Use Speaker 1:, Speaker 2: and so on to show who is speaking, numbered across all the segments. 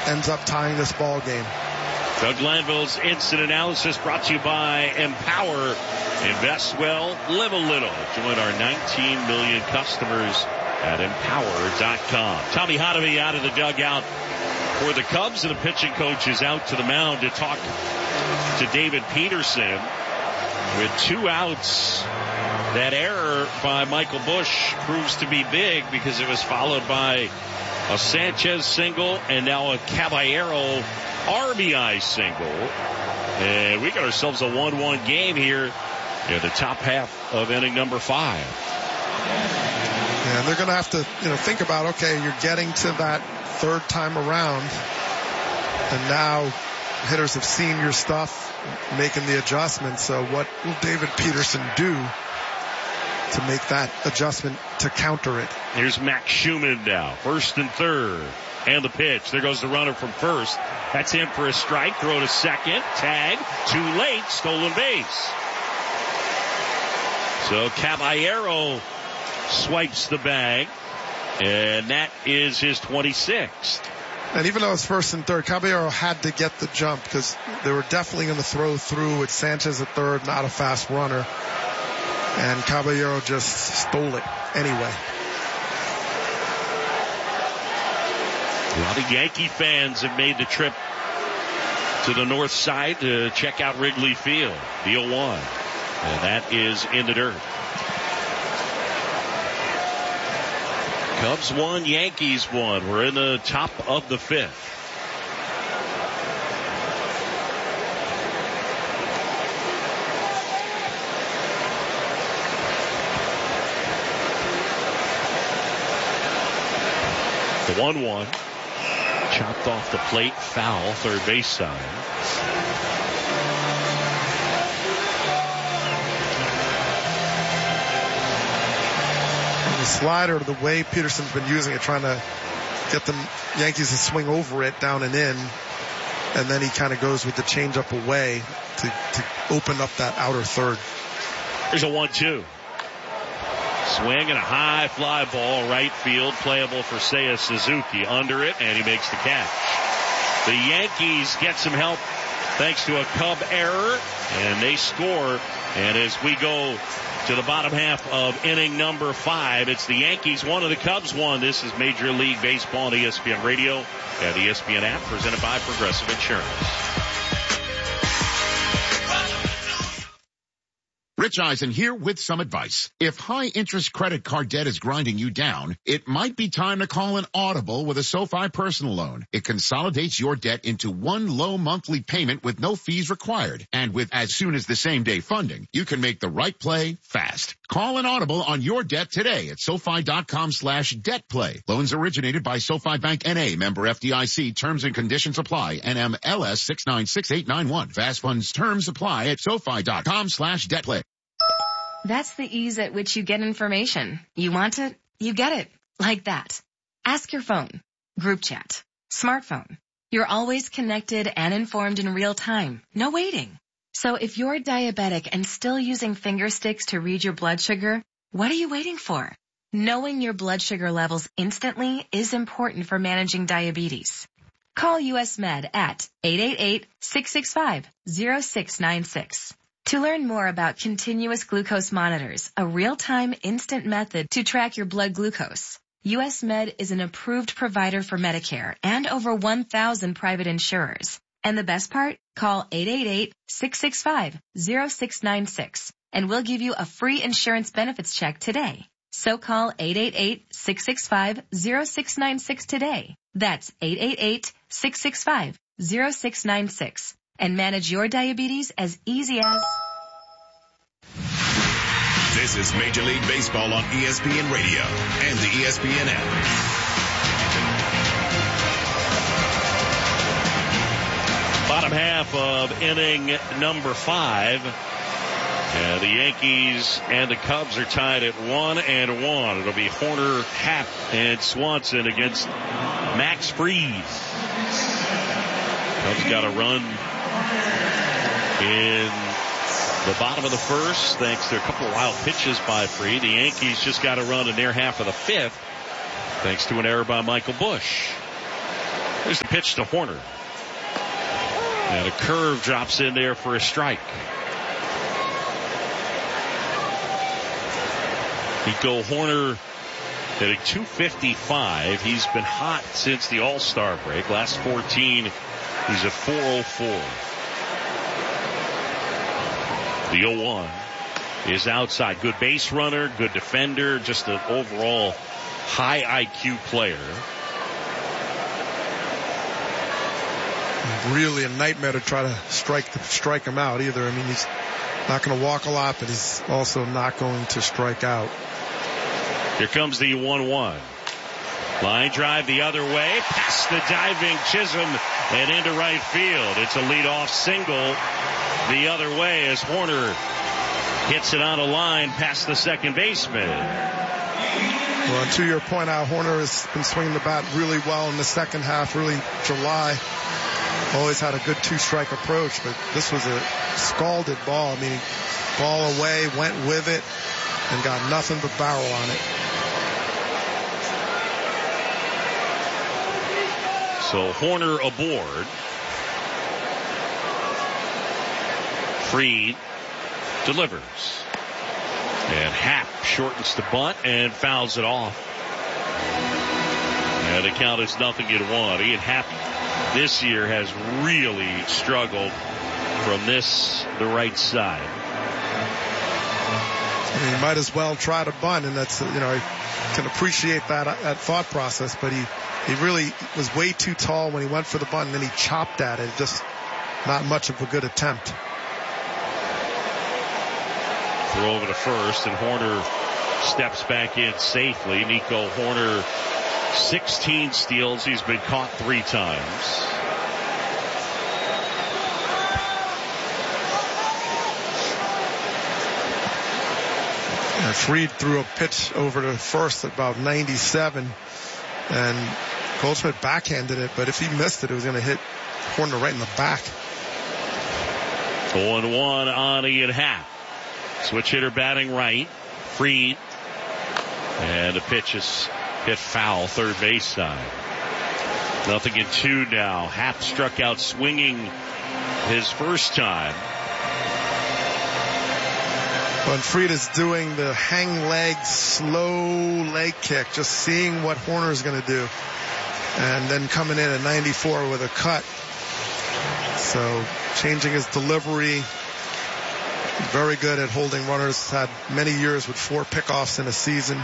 Speaker 1: ends up tying this ball game.
Speaker 2: Doug Glanville's instant analysis brought to you by Empower. Invest well, live a little. Join our 19 million customers at Empower.com. Tommy Hotovy out of the dugout for the Cubs, and the pitching coach is out to the mound to talk to David Peterson. With 2 outs, that error by Michael Busch proves to be big because it was followed by a Sanchez single and now a Caballero RBI single. And we got ourselves a 1-1 game here in the top half of inning number 5.
Speaker 1: Yeah, and they're going to have to, think about, okay, you're getting to that third time around, and now hitters have seen your stuff, making the adjustment. So what will David Peterson do to make that adjustment to counter it?
Speaker 2: Here's Max Schumann now, first and third. And the pitch. There goes the runner from first. That's in for a strike. Throw to second. Tag. Too late. Stolen base. So Caballero swipes the bag. And that is his 26th.
Speaker 1: And even though it's first and third, Caballero had to get the jump because they were definitely going to throw through with Sanchez at third, not a fast runner. And Caballero just stole it anyway.
Speaker 2: A lot of Yankee fans have made the trip to the north side to check out Wrigley Field, the 0-1. And that is in the dirt. Cubs 1, Yankees 1. We're in the top of the 5th. The 1-1. Chopped off the plate, foul, third base side.
Speaker 1: And the slider, the way Peterson's been using it, trying to get the Yankees to swing over it down and in, and then he kind of goes with the changeup away to open up that outer third.
Speaker 2: Here's a 1-2. Swing and a high fly ball, right field, playable for Seiya Suzuki. Under it, and he makes the catch. The Yankees get some help thanks to a Cub error, and they score. And as we go to the bottom half of inning number 5, it's the Yankees 1 and the Cubs 1. This is Major League Baseball on ESPN Radio and the ESPN app, presented by Progressive Insurance.
Speaker 3: Rich Eisen here with some advice. If high-interest credit card debt is grinding you down, it might be time to call an Audible with a SoFi personal loan. It consolidates your debt into one low monthly payment with no fees required. And with as soon as the same-day funding, you can make the right play fast. Call an Audible on your debt today at SoFi.com/debtplay. Loans originated by SoFi Bank N.A., member FDIC. Terms and conditions apply. NMLS 696891. Fast funds terms apply at SoFi.com/debtplay.
Speaker 4: That's the ease at which you get information. You want it, you get it. Like that. Ask your phone. Group chat. Smartphone. You're always connected and informed in real time. No waiting. So if you're diabetic and still using finger sticks to read your blood sugar, what are you waiting for? Knowing your blood sugar levels instantly is important for managing diabetes. Call US Med at 888-665-0696. To learn more about continuous glucose monitors, a real-time instant method to track your blood glucose. US Med is an approved provider for Medicare and over 1,000 private insurers. And the best part? Call 888-665-0696 and we'll give you a free insurance benefits check today. So call 888-665-0696 today. That's 888-665-0696. And manage your diabetes as easy as...
Speaker 5: This is Major League Baseball on ESPN Radio and the ESPN app.
Speaker 2: Bottom half of inning number 5. The Yankees and the Cubs are tied at 1-1. It'll be Horner, Happ, and Swanson against Max Fried. Cubs got a run in the bottom of the first, thanks to a couple of wild pitches by Fried. The Yankees just got a run in their half of the 5th, thanks to an error by Michael Busch. There's the pitch to Horner. And a curve drops in there for a strike. Nico Horner hitting .255. He's been hot since the All-Star break. Last 14, he's at .404. The 0-1 is outside. Good base runner, good defender, just an overall high IQ player.
Speaker 1: Really a nightmare to try to strike him out either. I mean, he's not going to walk a lot, but he's also not going to strike out.
Speaker 2: Here comes the 1-1. Line drive the other way, past the diving Chisholm and into right field. It's a leadoff single the other way as Horner hits it on a line past the second baseman.
Speaker 1: Well, and to your point, Horner has been swinging the bat really well in the second half, really July. Always had a good two-strike approach, but this was a scalded ball. I mean, ball away, went with it, and got nothing but barrel on it.
Speaker 2: So Horner aboard. Fried delivers. And Happ shortens the bunt and fouls it off. And the count is 0-1. Ian Happ this year has really struggled from the right side.
Speaker 1: I mean, he might as well try to bunt, and that's, I can appreciate that thought process, but he really was way too tall when he went for the bunt, and then he chopped at it. Just not much of a good attempt.
Speaker 2: Throw over to first, and Horner steps back in safely. Nico Horner, 16 steals. He's been caught 3 times.
Speaker 1: Fried threw a pitch over to first at about 97, and Goldschmidt backhanded it, but if he missed it, it was going to hit Horner right in the back.
Speaker 2: 0-1 on Ian Happ. Switch hitter batting right. Fried. And the pitch is hit foul, third base side. 0-2 now. Happ struck out swinging his first time.
Speaker 1: When Fried is doing the hang leg, slow leg kick, just seeing what Horner is going to do. And then coming in at 94 with a cut. So changing his delivery. Very good at holding runners. Had many years with 4 pickoffs in a season.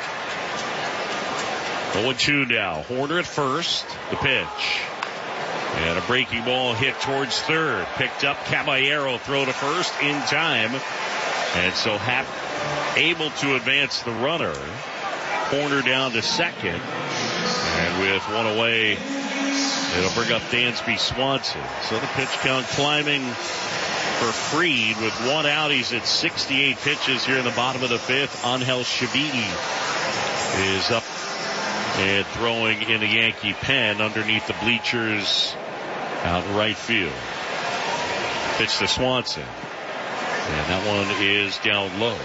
Speaker 2: 0-2 now. Horner at first. The pitch. And a breaking ball hit towards third. Picked up. Caballero throw to first in time. And so Happ able to advance the runner. Horner down to second. And with one away, it'll bring up Dansby Swanson. So the pitch count climbing for Fried with 1 out. He's at 68 pitches here in the bottom of the 5th. Angel Shabiki is up and throwing in the Yankee pen underneath the bleachers out in right field. Pitch to Swanson. And that one is down low.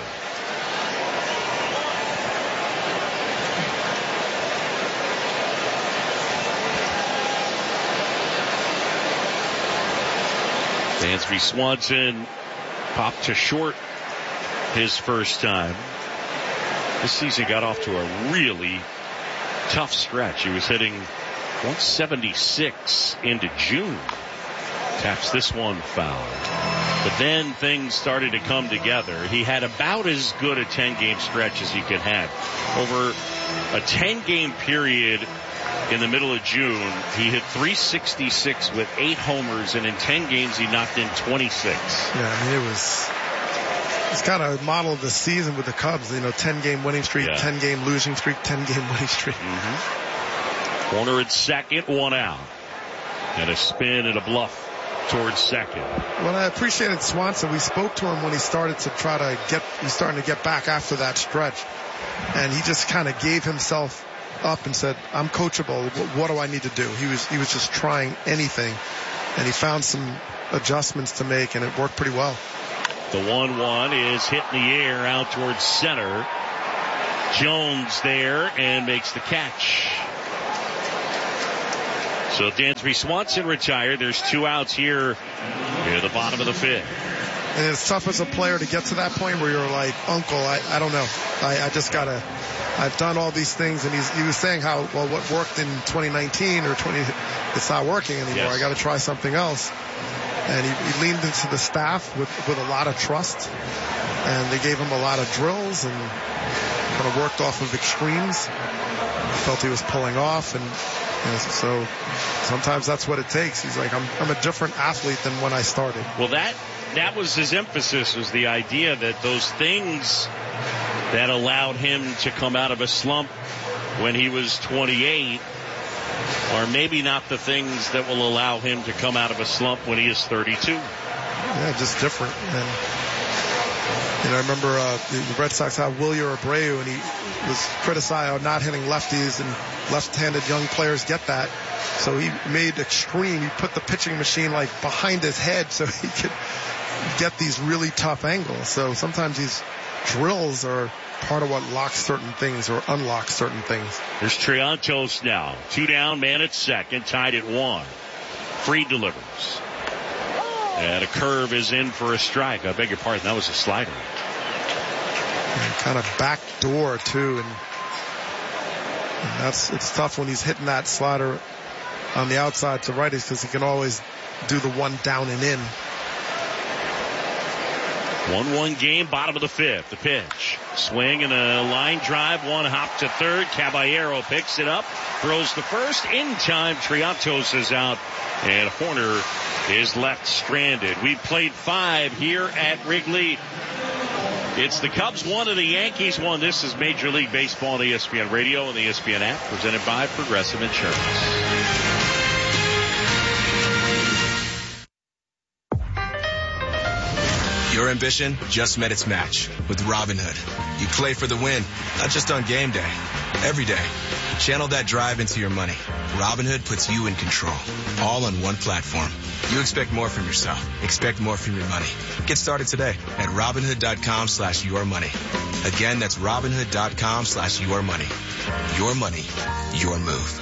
Speaker 2: Dansby Swanson popped to short his first time. This season got off to a really tough stretch. He was hitting 176 into June. Taps this one foul. But then things started to come together. He had about as good a 10-game stretch as he could have. Over a 10-game period in the middle of June, he hit .366 with 8 homers, and in 10 games he knocked in 26.
Speaker 1: Yeah, I mean, it's kind of a model of the season with the Cubs. 10-game winning streak, 10-game losing streak, 10-game winning streak.
Speaker 2: Mm-hmm. Horner at second, 1 out. And a spin and a bluff towards second.
Speaker 1: Well, I appreciated Swanson. We spoke to him when he started to he's starting to get back after that stretch. And he just kind of gave himself up and said, I'm coachable. What do I need to do? He was just trying anything. And he found some adjustments to make, and it worked pretty well.
Speaker 2: The 1-1 is hit in the air out towards center. Jones there and makes the catch. So Dansby Swanson retired. There's 2 outs here near the bottom of the 5th.
Speaker 1: And it's tough as a player to get to that point where you're like, uncle, I don't know. I just got to, I've done all these things. And he was saying how, well, what worked in 2019 or it's not working anymore.
Speaker 2: Yes.
Speaker 1: I got to try something else. And he leaned into the staff with a lot of trust. And they gave him a lot of drills and kind of worked off of extremes. Felt he was pulling off. And so sometimes that's what it takes. He's like, I'm a different athlete than when I started.
Speaker 2: Well, that was his emphasis, was the idea that those things that allowed him to come out of a slump when he was 28 are maybe not the things that will allow him to come out of a slump when he is 32.
Speaker 1: Yeah, just different. And I remember the Red Sox had Wilyer Abreu, and he was criticized for not hitting lefties, and left-handed young players get that. So he made extreme. He put the pitching machine like behind his head so he could get these really tough angles. So sometimes these drills are part of what locks certain things or unlocks certain things.
Speaker 2: There's Triantos now. 2 down, man at second, tied at 1. Fried delivers. And a curve is in for a strike. I beg your pardon, that was a slider.
Speaker 1: And kind of back door too, and it's tough when he's hitting that slider on the outside to righties because he can always do the one down and in.
Speaker 2: 1-1 game, bottom of the 5th. The pitch. Swing and a line drive. One hop to third. Caballero picks it up. Throws to first. In time, Triantos is out. And Horner is left stranded. We played 5 here at Wrigley. It's the Cubs 1 and the Yankees 1. This is Major League Baseball on ESPN Radio and the ESPN app, presented by Progressive Insurance.
Speaker 6: Your ambition just met its match with Robinhood. You play for the win, not just on game day, every day. Channel that drive into your money. Robinhood puts you in control, all on one platform. You expect more from yourself. Expect more from your money. Get started today at Robinhood.com/yourmoney. Again, that's Robinhood.com/yourmoney. Your money, your move.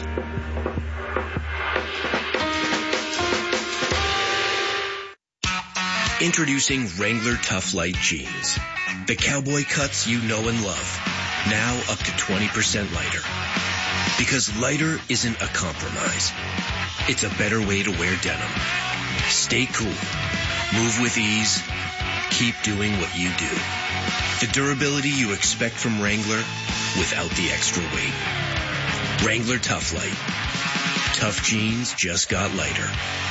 Speaker 7: Introducing Wrangler Tough Light Jeans. The cowboy cuts you know and love. Now up to 20% lighter. Because lighter isn't a compromise. It's a better way to wear denim. Stay cool. Move with ease. Keep doing what you do. The durability you expect from Wrangler without the extra weight. Wrangler Tough Light. Tough jeans just got lighter.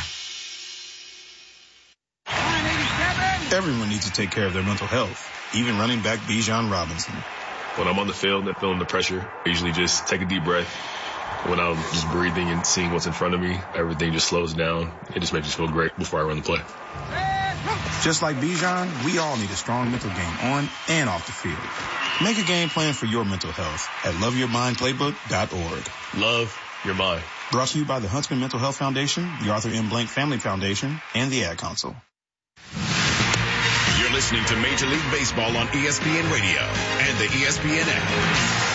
Speaker 8: Everyone needs to take care of their mental health, even running back Bijan Robinson.
Speaker 9: When I'm on the field and feeling the pressure, I usually just take a deep breath. When I'm just breathing and seeing what's in front of me, everything just slows down. It just makes me feel great before I run the play.
Speaker 8: Just like Bijan, we all need a strong mental game on and off the field. Make a game plan for your mental health at loveyourmindplaybook.org.
Speaker 9: Love your mind.
Speaker 8: Brought to you by the Huntsman Mental Health Foundation, the Arthur M. Blank Family Foundation, and the Ad Council.
Speaker 5: You're listening to Major League Baseball on ESPN Radio and the ESPN app.